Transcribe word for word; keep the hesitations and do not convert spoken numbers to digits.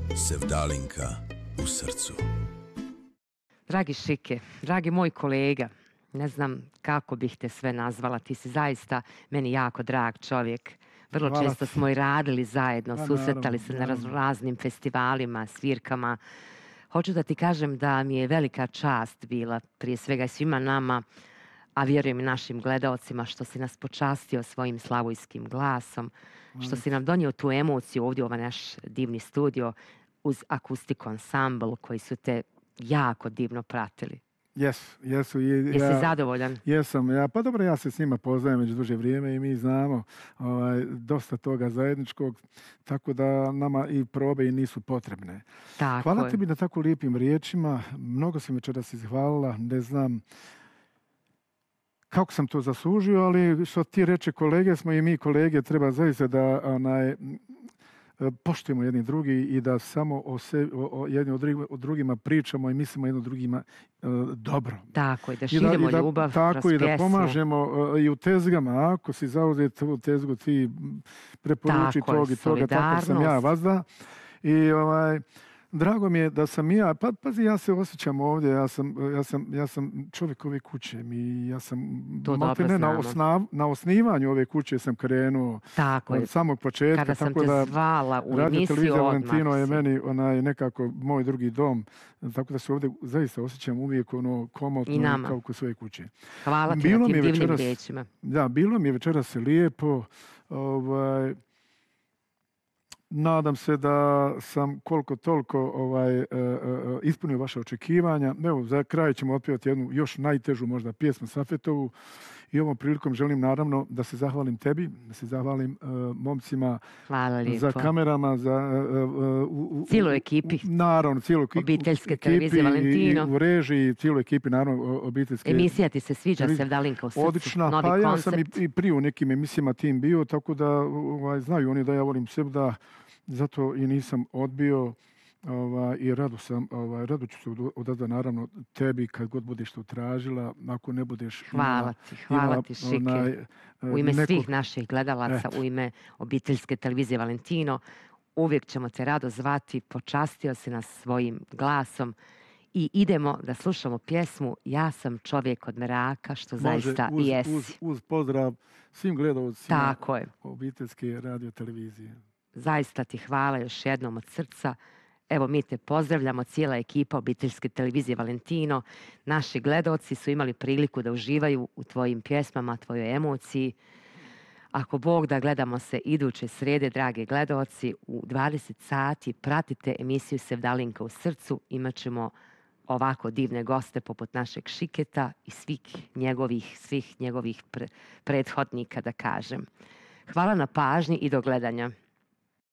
Sevdalinka u srcu. Dragi Šike, dragi moj kolega, ne znam kako bih te sve nazvala, ti si zaista meni jako drag čovjek. Vrlo Hvala često ti. smo i radili zajedno, Pa, susretali naravno, se na naravno. raz- raznim festivalima, svirkama. Hoću da ti kažem da mi je velika čast bila, prije svega i svima nama, a vjerujem i našim gledaocima, što si nas počastio svojim slavojskim glasom, što si nam donio tu emociju ovdje u ovaj naš divni studio uz akustiku ansambl koji su te jako divno pratili. Jes, jesu. I, Jesi ja, zadovoljan? Jesam. Ja, pa dobro, ja se s njima poznajem već duže vrijeme i mi znamo ovaj, dosta toga zajedničkog, tako da nama i probe i nisu potrebne. Tako Hvala je. tebi na tako lijepim riječima. Mnogo sam večeras izhvalila, ne znam kako sam to zaslužio, ali što ti reče kolege, smo i mi kolege, treba zaista da onaj, poštujemo jedni drugi i da samo o, se, o, o jedni od, drugima, o drugima pričamo i mislimo jedno drugima e, dobro. Tako je, da I širimo i da, ljubav tako kroz i da pjesmu. pomažemo e, i u tezgama. Ako si zauzet u tezgu, ti preporuči Tako je, tog i toga, tako sam ja solidarnost. vazda. I ovaj, drago mi je da sam ja, pa pazi, ja se osjećam ovdje, ja sam, ja sam, ja sam čovjek ove kuće i ja sam To malte dobro ne, na, znamo. osnav, na osnivanju ove kuće sam krenuo Tako je. od samog početka. Kada sam tako te da zvala u Radio emisiju, Televizija odmah Valentino je si. meni onaj nekako moj drugi dom, tako da se ovdje zaista osjećam uvijek ono komotno I nama. kao kod svoje kuće. Hvala ti Bilo na mi tim je divnim večeras- riječima. Da, bilo mi je večeras lijepo. Ovaj, nadam se da sam koliko toliko ovaj, e, e, ispunio vaše očekivanja. Evo, za kraj ćemo otpjevati jednu još najtežu možda pjesmu Safetovu. I ovom prilikom želim naravno da se zahvalim tebi, da se zahvalim e, momcima Hvala lijepo. za kamerama, za e, e, u, u, Cijeloj ekipi. Naravno, cijeloj ekipi. Obiteljske ekipi televizije Valentino. I u režiji, cijeloj ekipi, naravno, o- obiteljske. Emisija ti se sviđa, Televizija. Sevdalinka u srcu. Odlična, Novi pa ja koncept. sam i, i prije u nekim emisijama tim bio, tako da ovaj, znaju oni da ja volim Sevda, zato i nisam odbio ovaj, i rado sam, ovaj, rado ću se od- odazvati naravno tebi kad god budeš to tražila, ako ne budeš Hvala imala- ti, hvala imala, ti, Šike. onaj, e, U ime nekog- svih naših gledalaca, Eto. u ime obiteljske televizije Valentino, uvijek ćemo te rado zvati, počastio si nas svojim glasom i idemo da slušamo pjesmu Ja sam čovjek od meraka, što Može, zaista uz, i jesi. uz, uz pozdrav svim gledalcima Tako je. obiteljske radio televizije. Zaista ti hvala još jednom od srca. Evo, mi te pozdravljamo, cijela ekipa obiteljske televizije Valentino. Naši gledaoci su imali priliku da uživaju u tvojim pjesmama, tvojoj emociji. Ako Bog da, gledamo se iduće srijede, drage gledaoci, u dvadeset sati. Pratite emisiju Sevdalinka u srcu. Imaćemo ovako divne goste poput našeg Šiketa i svih njegovih, svih njegovih pre- prethodnika, da kažem. Hvala na pažnji i do gledanja.